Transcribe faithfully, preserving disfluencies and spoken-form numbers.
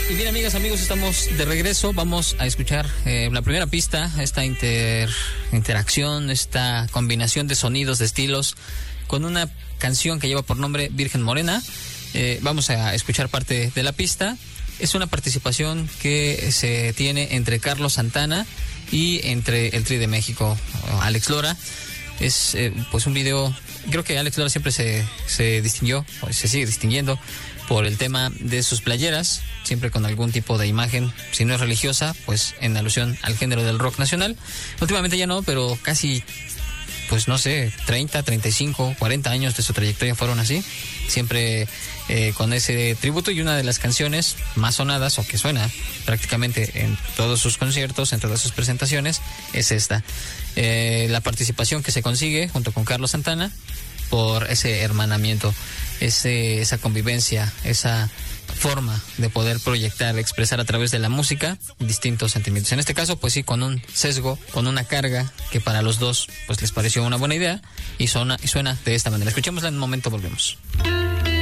Y bien, amigas, amigos, estamos de regreso. Vamos a escuchar eh, la primera pista, esta inter, interacción, esta combinación de sonidos, de estilos, con una canción que lleva por nombre Virgen Morena. Eh, vamos a escuchar parte de la pista. Es una participación que se tiene entre Carlos Santana y entre el Tri de México, Alex Lora. Es eh, pues un video, creo que Alex Lora siempre se, se distinguió, o se sigue distinguiendo por el tema de sus playeras, siempre con algún tipo de imagen, si no es religiosa, pues en alusión al género del rock nacional. Últimamente ya no, pero casi, pues no sé, treinta, treinta y cinco, cuarenta años de su trayectoria fueron así, siempre eh, con ese tributo. Y una de las canciones más sonadas, o que suena prácticamente en todos sus conciertos, en todas sus presentaciones, es esta. Eh, la participación que se consigue junto con Carlos Santana por ese hermanamiento, ese, esa convivencia, esa forma de poder proyectar, expresar a través de la música distintos sentimientos. En este caso, pues sí, con un sesgo, con una carga que para los dos pues les pareció una buena idea, y suena, y suena de esta manera. Escuchémosla en un momento, volvemos.